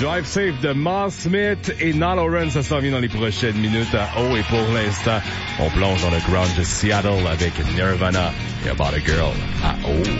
Drive Safe de Moss Smith et Nile Run, ça s'en vient dans les prochaines minutes à haut. Et pour l'instant, on plonge dans le grunge de Seattle avec Nirvana et About a Girl à haut.